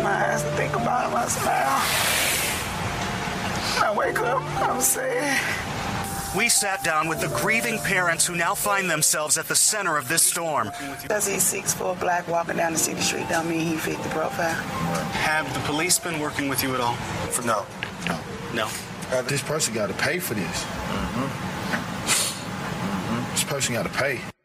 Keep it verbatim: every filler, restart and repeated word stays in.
eyes and think about him, I smile. I wake up, I'm sad. We sat down with the grieving parents who now find themselves at the center of this storm. Because he's six foot black walking down the city street don't mean he fit the profile. Have the police been working with you at all? For no. No. No. This person got to pay for this. Mm-hmm. Mm-hmm. This person got to pay.